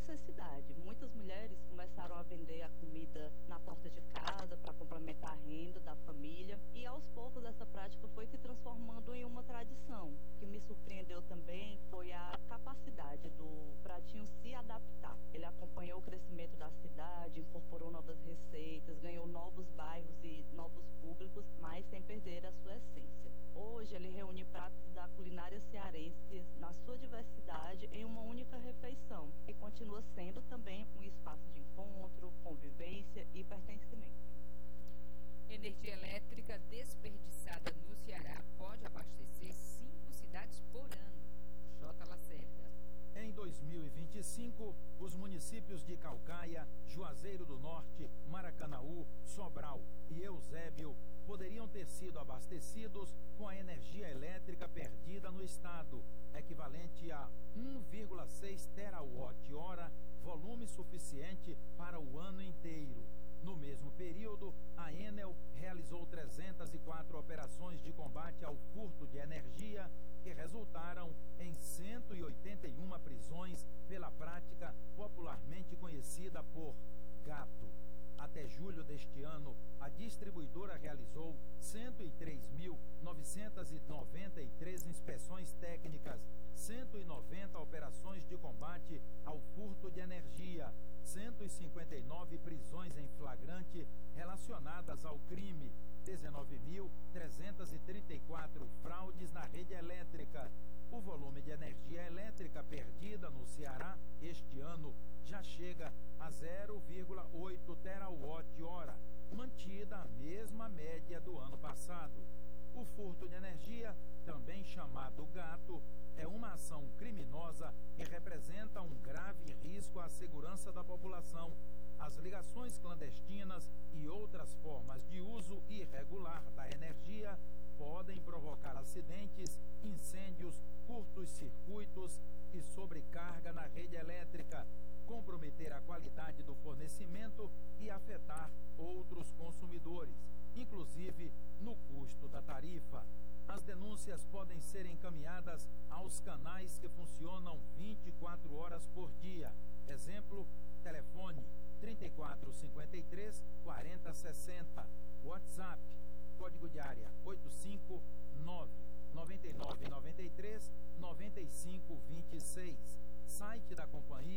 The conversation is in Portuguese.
necessidade. Muitas mulheres começaram a vender a comida na porta de casa para complementar a renda da família e aos poucos essa prática foi se transformando em uma tradição. O que me surpreendeu também foi a capacidade do pratinho se adaptar. Ele acompanhou o crescimento da cidade, incorporou novas receitas, ganhou novos bairros e novos públicos, mas sem perder a sua essência. Hoje ele reúne pratos da culinária cearense na sua diversidade em uma única refeição e continua sendo também um espaço de encontro, convivência e pertencimento. Energia elétrica desperdiçada no Ceará pode abastecer 5 cidades por ano. J. Lacerda. Em 2025, os municípios de Caucaia, Juazeiro do Norte, Maracanaú, Sobral e Eusébio poderiam ter sido abastecidos com a energia elétrica perdida no estado, equivalente a 1,6 terawatt-hora, volume suficiente para o ano inteiro. No mesmo período, a Enel realizou 304 operações de combate ao furto de energia, que resultaram em 181 prisões pela prática popularmente conhecida por gato. Até julho deste ano, a distribuidora realizou 103.993 inspeções técnicas, 190 operações de combate ao furto de energia, 159 prisões em flagrante relacionadas ao crime, 19.334 fraudes na rede elétrica. O volume de energia elétrica perdida no Ceará este ano já chega a 0,8 terawatt-hora, mantida a mesma média do ano passado. O furto de energia, também chamado gato, é uma ação criminosa e representa um grave risco à segurança da população. As ligações clandestinas e outras formas de uso irregular da energia podem provocar acidentes, incêndios, curtos-circuitos e sobrecarga na rede elétrica, comprometer a qualidade do fornecimento e afetar outros consumidores, inclusive no custo da tarifa. As denúncias podem ser encaminhadas aos canais que funcionam 24 horas por dia. Exemplo, telefone 3453-4060, WhatsApp, código de área 859-9993-9526, site da companhia